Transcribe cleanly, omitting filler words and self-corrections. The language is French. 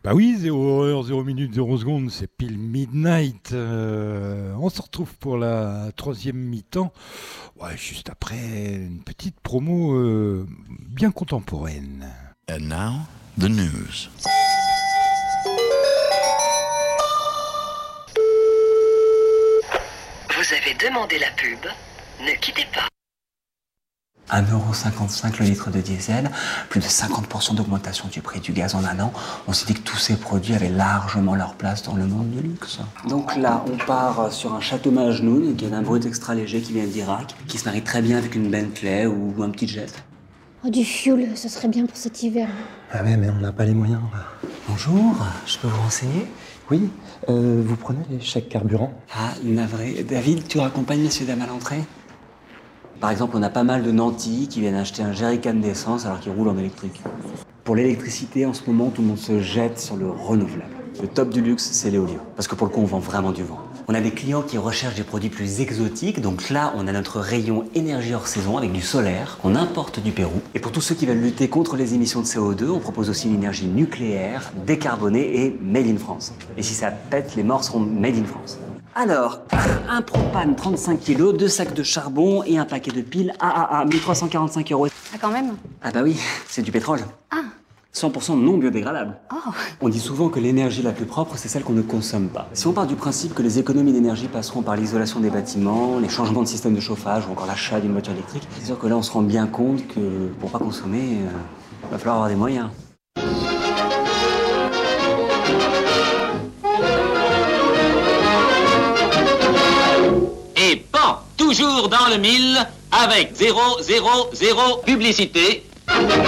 Bah oui, 0h, 0 minutes, 0 secondes, c'est pile midnight. On se retrouve pour la troisième mi-temps. Ouais, juste après une petite promo bien contemporaine. And now, the news. Vous avez demandé la pub, ne quittez pas. 1,55€ le litre de diesel, plus de 50% d'augmentation du prix du gaz en un an. On s'est dit que tous ces produits avaient largement leur place dans le monde du luxe. Donc là, on part sur un château Majnoun, qui est un brut extra léger qui vient d'Irak, qui se marie très bien avec une Bentley ou un petit jet. Oh, du fioul, ça serait bien pour cet hiver. Ah ouais, mais on n'a pas les moyens. Bonjour, je peux vous renseigner? Oui, vous prenez les chèques carburant? Ah, navré. David, tu raccompagnes messieurs dames à l'entrée? Par exemple, on a pas mal de nantis qui viennent acheter un jerrycan d'essence alors qu'ils roulent en électrique. Pour l'électricité, en ce moment, tout le monde se jette sur le renouvelable. Le top du luxe, c'est l'éolien. Parce que pour le coup, on vend vraiment du vent. On a des clients qui recherchent des produits plus exotiques. Donc là, on a notre rayon énergie hors saison avec du solaire qu'on importe du Pérou. Et pour tous ceux qui veulent lutter contre les émissions de CO2, on propose aussi une énergie nucléaire, décarbonée et made in France. Et si ça pète, les morts seront made in France. Alors, un propane 35 kg, 2 sacs de charbon et un paquet de piles AAA, 1345€. Ah, quand même. Ah bah oui, c'est du pétrole. Ah. 100% non biodégradable. Oh. On dit souvent que l'énergie la plus propre, c'est celle qu'on ne consomme pas. Si on part du principe que les économies d'énergie passeront par l'isolation des bâtiments, les changements de système de chauffage ou encore l'achat d'une voiture électrique, c'est sûr que là, on se rend bien compte que pour pas consommer, va falloir avoir des moyens. Et pan, toujours dans le mille, avec 000 publicité.